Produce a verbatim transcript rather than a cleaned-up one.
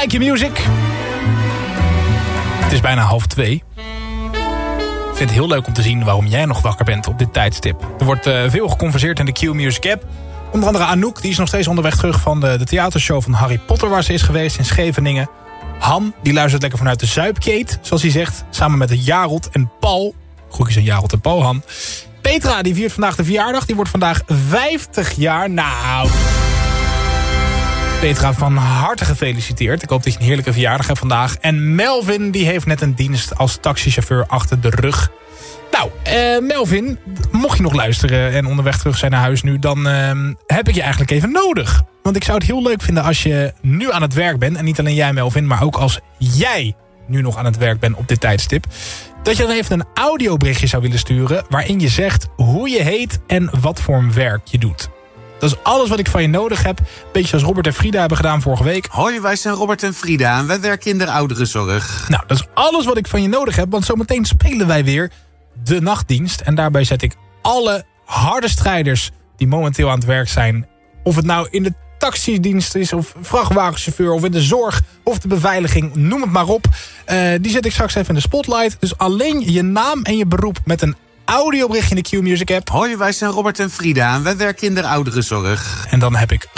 Like Your Music. Het is bijna half twee. Ik vind het heel leuk om te zien waarom jij nog wakker bent op dit tijdstip. Er wordt uh, veel geconverseerd in de Q-Music app. Onder andere Anouk, die is nog steeds onderweg terug van de, de theatershow van Harry Potter... waar ze is geweest in Scheveningen. Han, die luistert lekker vanuit de Zuipkeet, zoals hij zegt. Samen met Jarold en Paul. Groetjes aan Jarold en Paul, Han. Petra, die viert vandaag de verjaardag. Die wordt vandaag vijftig jaar. Nou... Petra, van harte gefeliciteerd. Ik hoop dat je een heerlijke verjaardag hebt vandaag. En Melvin, die heeft net een dienst als taxichauffeur achter de rug. Nou, uh, Melvin, mocht je nog luisteren en onderweg terug zijn naar huis nu... dan uh, heb ik je eigenlijk even nodig. Want ik zou het heel leuk vinden als je nu aan het werk bent... en niet alleen jij, Melvin, maar ook als jij nu nog aan het werk bent op dit tijdstip... dat je dan even een audioberichtje zou willen sturen... waarin je zegt hoe je heet en wat voor werk je doet. Dat is alles wat ik van je nodig heb. Beetje zoals Robert en Frida hebben gedaan vorige week. Hoi, wij zijn Robert en Frida en wij werken in de ouderenzorg. Nou, dat is alles wat ik van je nodig heb. Want zometeen spelen wij weer de nachtdienst. En daarbij zet ik alle harde strijders die momenteel aan het werk zijn. Of het nou in de taxidienst is, of vrachtwagenchauffeur, of in de zorg, of de beveiliging, noem het maar op. Uh, die zet ik straks even in de spotlight. Dus alleen je naam en je beroep met een audioberichtje in de Q-Music app. Hoi, wij zijn Robert en Frida en wij werken in de ouderenzorg. En dan heb ik